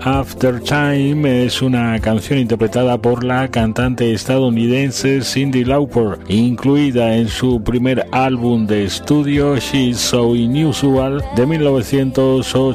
After Time es una canción interpretada por la cantante estadounidense Cyndi Lauper, incluida en su primer álbum de estudio She's So Unusual de 1980.